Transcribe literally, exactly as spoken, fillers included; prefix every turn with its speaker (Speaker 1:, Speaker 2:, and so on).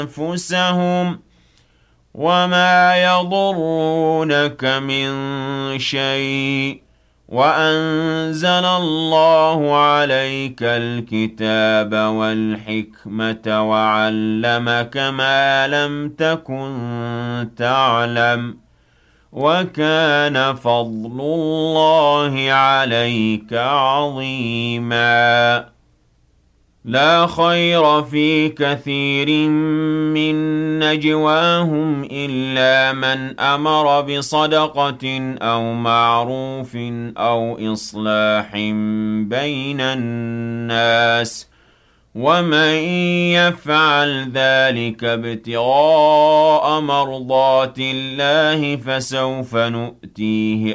Speaker 1: أنفسهم وما يضرونك من شيء وأنزل الله عليك الكتاب والحكمة وعلمك ما لم تكن تعلم وكان فضل الله عليك عظيما لا خير في كثير من نجواهم إلا من أمر بصدقة أو معروف أو إصلاح بين الناس ومن يفعل ذلك ابتغاء مرضات الله فسوف نؤتيه